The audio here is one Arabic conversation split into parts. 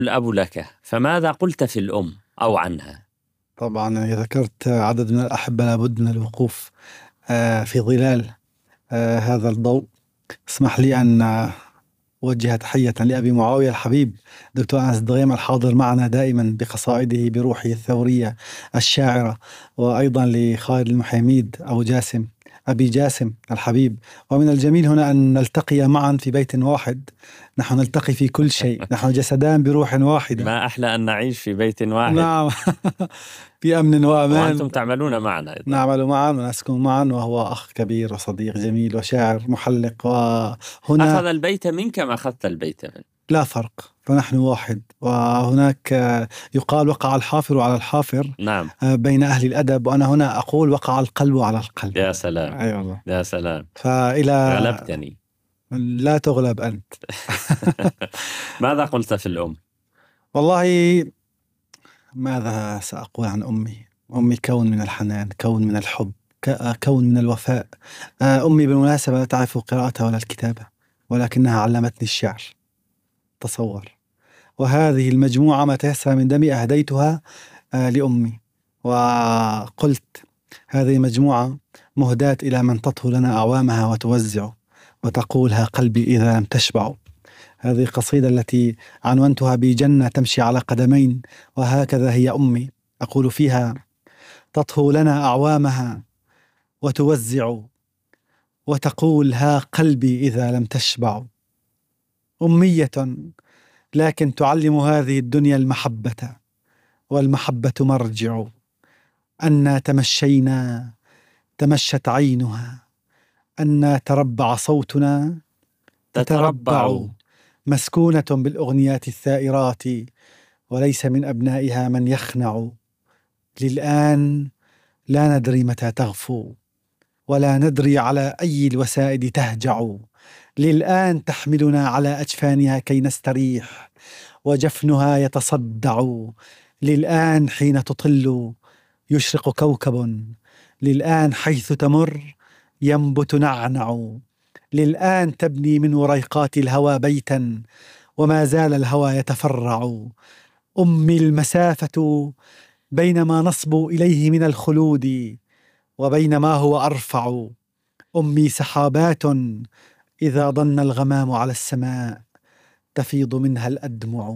الأب لك، فماذا قلت في الأم أو عنها؟ طبعا ذكرت عدد من الأحبة لابد من الوقوف في ظلال هذا الضوء. اسمح لي أن أوجه تحية لأبي معاوية الحبيب دكتور أنس الدغيم الحاضر معنا دائما بقصائده بروحه الثورية الشاعرة، وأيضا لخالد المحيميد أبو جاسم أبي جاسم الحبيب. ومن الجميل هنا أن نلتقي معا في بيت واحد، نحن نلتقي في كل شيء، نحن جسدان بروح واحدة. ما أحلى أن نعيش في بيت واحد. نعم. في أمن وأمان. وأنتم تعملون معنا أيضا. نعمل معا ونسكن معا، وهو أخ كبير وصديق جميل وشاعر محلق. وهنا أخذ البيت منك أم أخذت البيت منه؟ لا فرق، فنحن واحد. وهناك يقال وقع الحافر على الحافر. نعم. بين أهل الأدب، وأنا هنا أقول وقع القلب على القلب. يا سلام. أي والله. يا سلام. فإلى غلبتني. لا تغلب أنت. ماذا قلت في الأم؟ والله ماذا سأقول عن أمي؟ أمي كون من الحنان، كون من الحب، كون من الوفاء. أمي بالمناسبة لا تعرف قراءة ولا الكتابة، ولكنها علمتني الشعر. تصور. وهذه المجموعة ما تيسر من دمي أهديتها لأمي، وقلت هذه مجموعة مهداة إلى من تطهو لنا أعوامها وتوزع وتقولها قلبي إذا لم تشبع. هذه القصيدة التي عنونتها بجنة تمشي على قدمين، وهكذا هي أمي. أقول فيها: تطهو لنا أعوامها وتوزع وتقول ها قلبي إذا لم تشبع. أمية لكن تعلم هذه الدنيا المحبة، والمحبة مرجع. أنا تمشينا تمشت عينها، أنا تربع صوتنا تتربع. مسكونة بالأغنيات الثائرات، وليس من أبنائها من يخنع. للآن لا ندري متى تغفو، ولا ندري على أي الوسائد تهجع. للآن تحملنا على أجفانها كي نستريح، وجفنها يتصدع. للآن حين تطل يشرق كوكب، للآن حيث تمر ينبت نعنع. للآن تبني من وريقات الهوى بيتا، وما زال الهوى يتفرع. أمي المسافة بين ما نصبو إليه من الخلود، وبين ما هو أرفع. أمي سحابات إذا ضن الغمام على السماء تفيض منها الأدمع.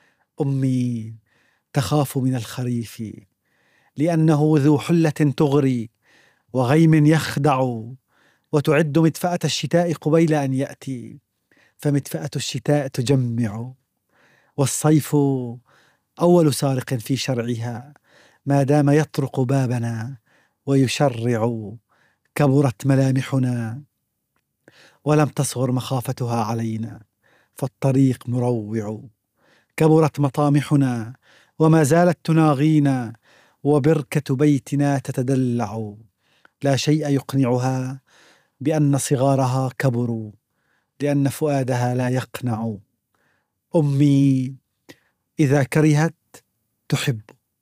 أمي تخاف من الخريف لأنه ذو حلة تغري وغيم يخدع، وتعد مدفأة الشتاء قبيل أن يأتي، فمدفأة الشتاء تجمع. والصيف أول سارق في شرعها، ما دام يطرق بابنا ويشرع. كبرت ملامحنا ولم تصغر مخافتها علينا، فالطريق مروع. كبرت مطامحنا وما زالت تناغينا، وبركة بيتنا تتدلع. لا شيء يقنعها بأن صغارها كبروا، لأن فؤادها لا يقنع. أمي إذا كرهت تحب،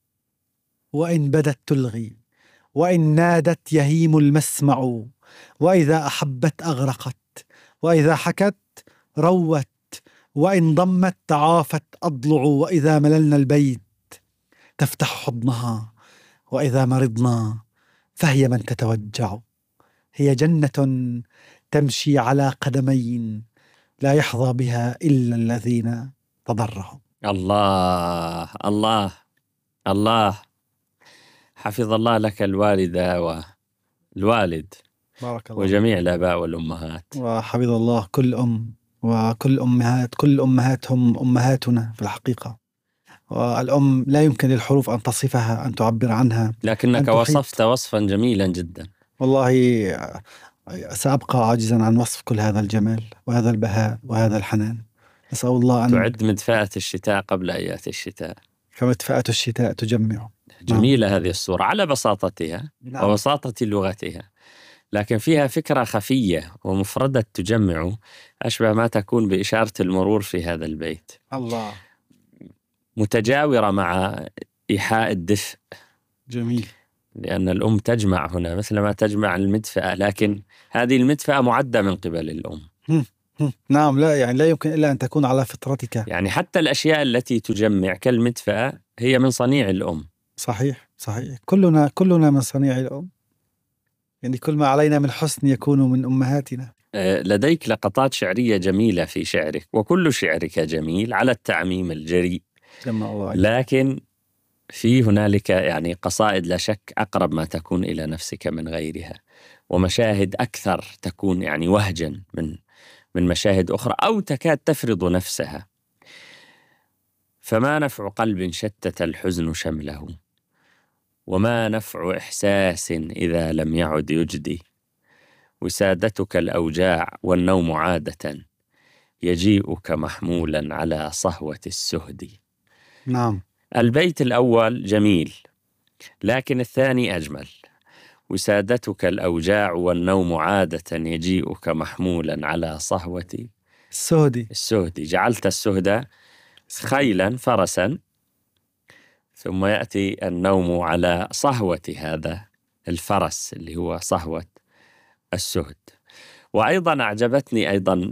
وإن بدت تلغي، وإن نادت يهيم المسمع. وإذا أحبت أغرقت، وإذا حكت روت، وإن ضمت تعافت أضلع. وإذا مللنا البيت تفتح حضنها، وإذا مرضنا فهي من تتوجع. هي جنة تمشي على قدمين، لا يحظى بها إلا الذين تضرعوا. الله الله الله. حفظ الله لك الوالدة والوالد. بارك الله. وجميع الآباء والأمهات. وحفظ الله كل أم وكل أمهات. كل أمهاتهم أمهاتنا في الحقيقة. والأم لا يمكن للحروف أن تصفها، أن تعبر عنها، لكنك وصفت وصفا جميلا جدا. والله سأبقى عاجزا عن وصف كل هذا الجمال وهذا البهاء وهذا الحنان. أسأل الله أن تعد مدفأة الشتاء قبل أن يأتي الشتاء، فمدفأة الشتاء تجمع. جميلة هذه الصورة على بساطتها. نعم. وبساطة لغتها، لكن فيها فكرة خفية ومفردة تجمع، أشبه ما تكون بإشارة المرور في هذا البيت. الله. متجاورة مع إيحاء الدفء. جميل. لأن الأم تجمع هنا مثل ما تجمع المدفأة، لكن هذه المدفأة معدة من قبل الأم. نعم، لا يعني لا يمكن إلا أن تكون على فطرتك. يعني حتى الأشياء التي تجمع كالمدفأة هي من صنيع الأم. صحيح صحيح، كلنا من صنيع الأم، يعني كل ما علينا من حسن يكون من أمهاتنا. لديك لقطات شعرية جميلة في شعرك، وكل شعرك جميل على التعميم الجريء، جمع الله عليك. لكن في هنالك يعني قصائد لا شك أقرب ما تكون إلى نفسك من غيرها، ومشاهد أكثر تكون يعني وهجا من مشاهد أخرى، أو تكاد تفرض نفسها. فما نفع قلب شتت الحزن شمله، وما نفع إحساس إذا لم يعد يجدي، وسادتك الأوجاع والنوم عادة يجيئك محمولا على صهوة السهد. نعم. البيت الأول جميل، لكن الثاني أجمل. وسادتك الأوجاع والنوم عادة يجيئك محمولا على صهوة السهد. جعلت السهد خيلا فرسا، ثم يأتي النوم على صهوة هذا الفرس اللي هو صهوة السهد. وأيضا أعجبتني أيضا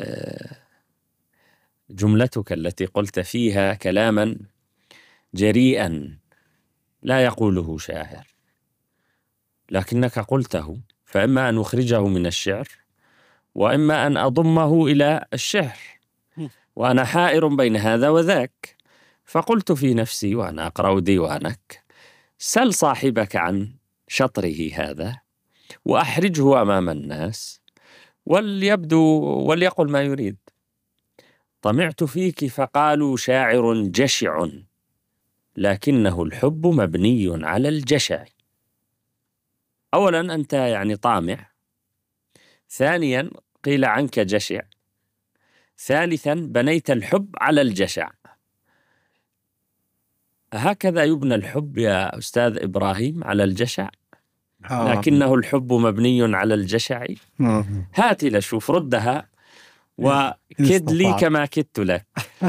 جملتك التي قلت فيها كلاما جريئا لا يقوله شاعر، لكنك قلته، فإما أن أخرجه من الشعر وإما أن أضمه إلى الشعر، وأنا حائر بين هذا وذاك. فقلت في نفسي وأنا أقرأ ديوانك: سل صاحبك عن شطره هذا وأحرجه أمام الناس وليقل ما يريد. طمعت فيك فقالوا شاعر جشع، لكنه الحب مبني على الجشع. أولا أنت يعني طامع، ثانيا قيل عنك جشع، ثالثا بنيت الحب على الجشع. هكذا يبنى الحب يا أستاذ إبراهيم، على الجشع؟ لكنه الحب مبني على الجشع. هاتي لشوف، ردها وكد لي كما كدت لك.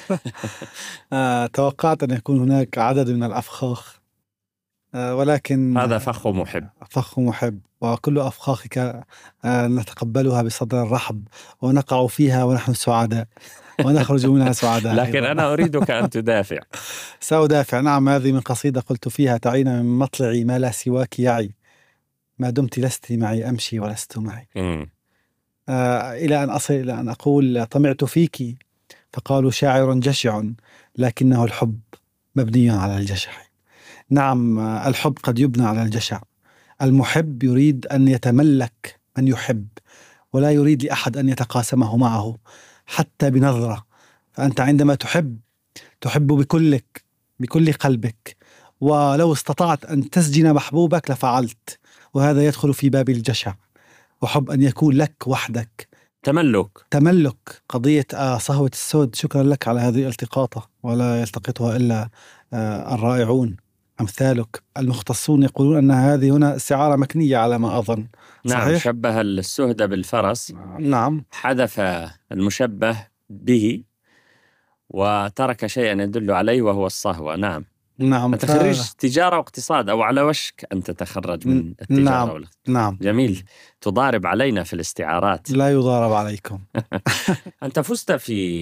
توقعت أن يكون هناك عدد من الأفخاخ، ولكن هذا فخ محب. فخ محب، وكل أفخاخك نتقبلها بصدر رحب، ونقع فيها ونحن سعداء، ونخرج منها سعداء. لكن أنا أريدك أن تدافع. سأدافع، نعم. هذه من قصيدة قلت فيها: تعين من مطلعي ما لا سواك يعي، ما دمت لست معي أمشي ولست معي. إلى أن أصل إلى أن أقول: طمعت فيك فقالوا شاعر جشع، لكنه الحب مبني على الجشع. نعم، الحب قد يبنى على الجشع. المحب يريد أن يتملك من يحب، ولا يريد لأحد أن يتقاسمه معه حتى بنظرة. فأنت عندما تحب بكلك، بكل قلبك، ولو استطعت أن تسجن محبوبك لفعلت، وهذا يدخل في باب الجشع. وحب أن يكون لك وحدك، تملك. قضية صهوة السود. شكرا لك على هذه الالتقاطة، ولا يلتقطها إلا الرائعون أمثالك. المختصون يقولون أن هذه هنا استعارة مكنية على ما أظن. نعم، صحيح؟ شبه السهد بالفرس. نعم، حذف المشبه به وترك شيئا يدل عليه وهو الصهوة. نعم. نعم. أنت خريج تجارة واقتصاد، أو على وشك أن تتخرج من التجارة والاقتصاد. نعم. جميل. تضارب علينا في الاستعارات. لا يضارب عليكم. أنت فزت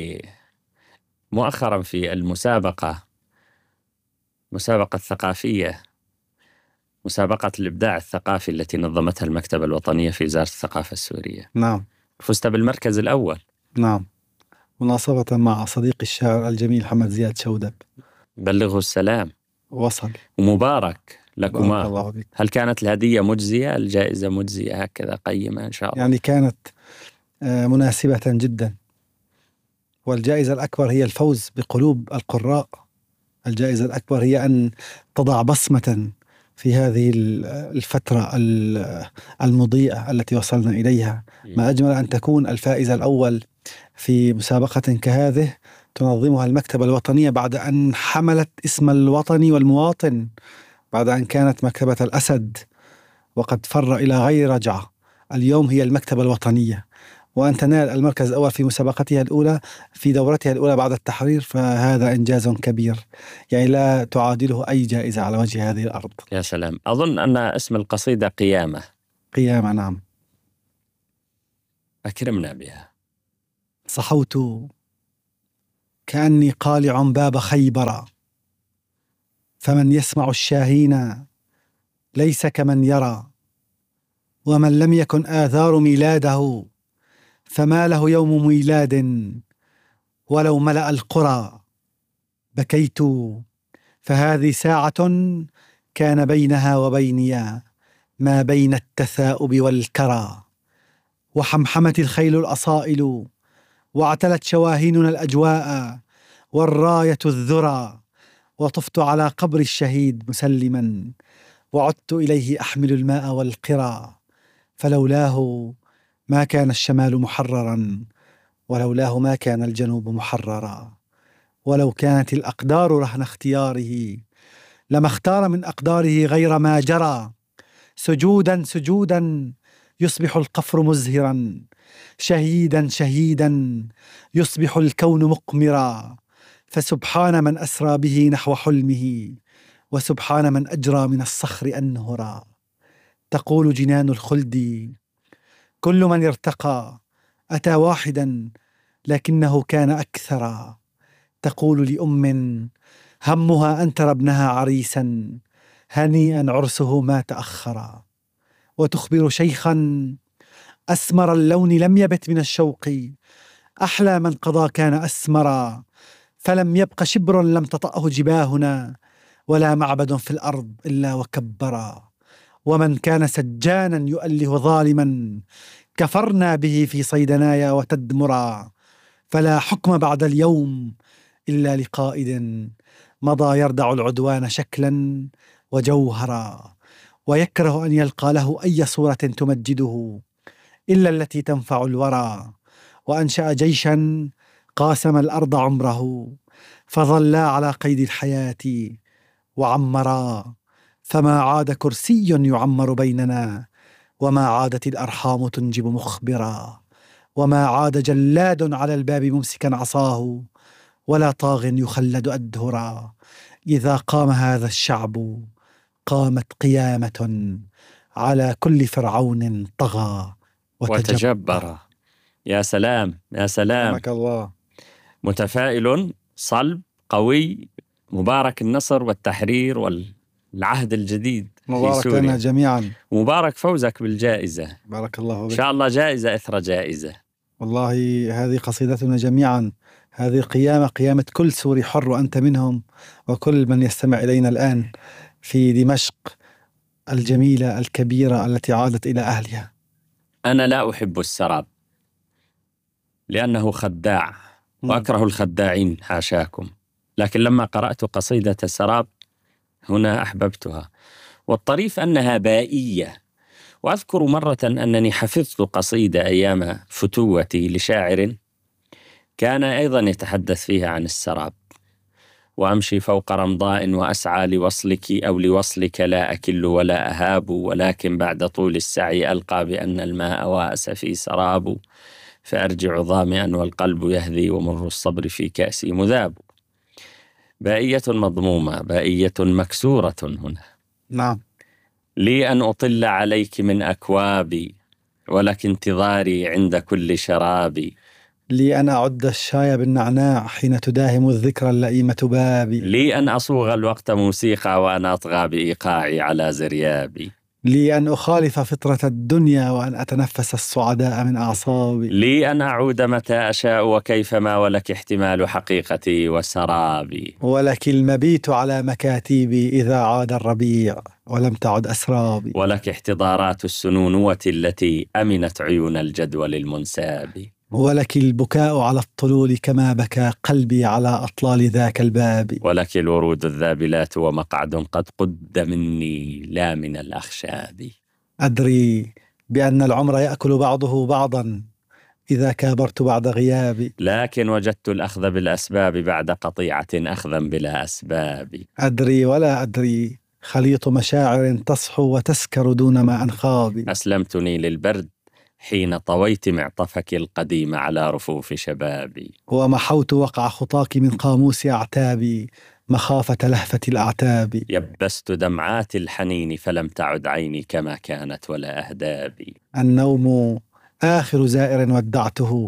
مؤخرا في المسابقة ثقافية، مسابقة الإبداع الثقافي التي نظمتها المكتبة الوطنية في وزارة الثقافة السورية. نعم. فزت بالمركز الأول. نعم، مناصفة مع صديقي الشاعر الجميل محمد زياد شودب. بلغه السلام. وصل. ومبارك لكما. الله بك. هل كانت الهدية مجزية، الجائزة مجزية هكذا قيمة إن شاء الله؟ يعني كانت مناسبة جدا، والجائزة الأكبر هي الفوز بقلوب القراء. الجائزة الأكبر هي أن تضع بصمة في هذه الفترة المضيئة التي وصلنا إليها. ما أجمل أن تكون الفائز الأول في مسابقة كهذه تنظمها المكتبة الوطنية بعد أن حملت اسم الوطن والمواطن، بعد أن كانت مكتبة الأسد وقد فر إلى غير رجعة. اليوم هي المكتبة الوطنية، وأن تنال المركز الأول في مسابقتها الأولى في دورتها الأولى بعد التحرير، فهذا إنجاز كبير، يعني لا تعادله أي جائزة على وجه هذه الأرض. يا سلام. أظن أن اسم القصيدة قيامة. قيامة، نعم. أكرمنا بها. صحوت كأني قالع باب خيبر، فمن يسمع الشاهين ليس كمن يرى، ومن لم يكن آذار ميلاده فما له يوم ميلاد ولو ملأ القرى. بكيت فهذه ساعة كان بينها وبيني ما بين التثاؤب والكرى، وحمحمت الخيل الأصائل واعتلت شواهيننا الأجواء والراية الذرى، وطفت على قبر الشهيد مسلما وعدت إليه أحمل الماء والقرى، فلولاه ما كان الشمال محررا ولولاه ما كان الجنوب محررا، ولو كانت الأقدار رهن اختياره لما اختار من أقداره غير ما جرى. سجودا سجودا يصبح القفر مزهرا، شهيدا شهيدا يصبح الكون مقمرا، فسبحان من أسرى به نحو حلمه، وسبحان من أجرى من الصخر أنهرا. تقول جنان الخلد كل من ارتقى أتى واحدا لكنه كان أكثرا، تقول لأم همها أن ترى ابنها عريسا هنيئا عرسه ما تأخرا، وتخبر شيخا أسمر اللون لم يبت من الشوق أحلى من قضى كان أسمرا، فلم يبق شبر لم تطأه جباهنا ولا معبد في الأرض إلا وكبرا، ومن كان سجانا يؤله ظالما كفرنا به في صيدنايا وتدمرا، فلا حكم بعد اليوم إلا لقائد مضى يردع العدوان شكلا وجوهرا، ويكره أن يلقى له أي صورة تمجده إلا التي تنفع الورى، وأنشأ جيشا قاسم الأرض عمره فظلا على قيد الحياة وعمرا، فما عاد كرسي يعمر بيننا وما عادت الأرحام تنجب مخبرا، وما عاد جلاد على الباب ممسكا عصاه ولا طاغ يخلد أدهرا، إذا قام هذا الشعب قامت قيامة على كل فرعون طغى وتجبر. يا سلام يا سلام، الله. متفائل صلب قوي، مبارك النصر والتحرير والعهد الجديد في مبارك سوريا. لنا جميعا. مبارك فوزك بالجائزة، بارك الله بك. إن شاء الله جائزة إثر جائزة. والله هذه قصيدتنا جميعا، هذه قيامة كل سوري حر وأنت منهم، وكل من يستمع إلينا الآن في دمشق الجميلة الكبيرة التي عادت إلى أهلها. أنا لا أحب السراب لأنه خداع وأكره الخداعين حاشاكم، لكن لما قرأت قصيدة السراب هنا أحببتها. والطريف أنها بائية، وأذكر مرة أنني حفظت قصيدة أيام فتوتي لشاعر كان أيضا يتحدث فيها عن السراب: وأمشي فوق رمضاء وأسعى لوصلك أو لوصلك لا أكل ولا أهاب، ولكن بعد طول السعي ألقى بأن الماء وأس في سراب، فأرجع ظامئا والقلب يهذي ومر الصبر في كأسي مذاب. بائية مضمومة، بائية مكسورة هنا. نعم. لي أن أطل عليك من أكوابي ولك انتظاري عند كل شرابي، لي أن أعد الشاي بالنعناع حين تداهم الذكرى اللئيمة بابي، لي أن أصوغ الوقت موسيقى وأن أطغى بإيقاعي على زريابي، لي أن أخالف فطرة الدنيا وأن أتنفس السعداء من أعصابي، لي أن أعود متى أشاء وكيفما ولك احتمال حقيقتي وسرابي، ولك المبيت على مكاتبي إذا عاد الربيع ولم تعد أسرابي، ولك احتضارات السنونوة التي أمنت عيون الجدول المنساب، ولك البكاء على الطلول كما بكى قلبي على أطلال ذاك الباب، ولك الورود الذابلات ومقعد قد قد مني لا من الأخشاب. أدري بأن العمر يأكل بعضه بعضا إذا كابرت بعد غيابي، لكن وجدت الأخذ بالأسباب بعد قطيعة أخذا بلا أسباب. أدري ولا أدري خليط مشاعر تصحو وتسكر دون ما أنخابي، أسلمتني للبرد حين طويت معطفك القديم على رفوف شبابي، ومحوت وقع خطاك من قاموس أعتابي مخافة لهفة الأعتاب، يبست دمعات الحنين فلم تعد عيني كما كانت ولا أهدابي. النوم آخر زائر ودعته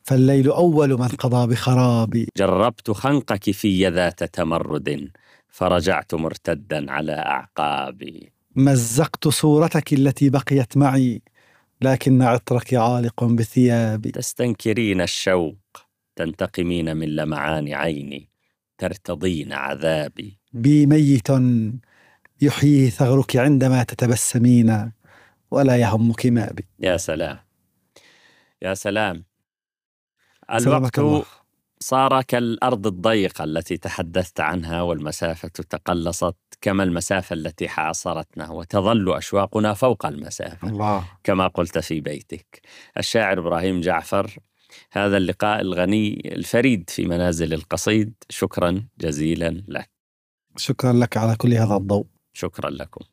فالليل أول من قضى بخرابي. جربت خنقك في ذات تمرد فرجعت مرتدا على أعقابي. مزقت صورتك التي بقيت معي لكن عطرك عالق بثيابي. تستنكرين الشوق تنتقمين من لمعان عيني ترتضين عذابي. بي ميت يحيي ثغرك عندما تتبسمين ولا يهمك ما بي. يا سلام يا سلام. سلامك الله. الوقت صار كالأرض الضيقة التي تحدثت عنها، والمسافة تقلصت كما المسافة التي حاصرتنا، وتظل أشواقنا فوق المسافة الله. كما قلت في بيتك. الشاعر إبراهيم جعفر، هذا اللقاء الغني الفريد في منازل القصيد، شكرا جزيلا لك. شكرا لك على كل هذا الضوء. شكرا لكم.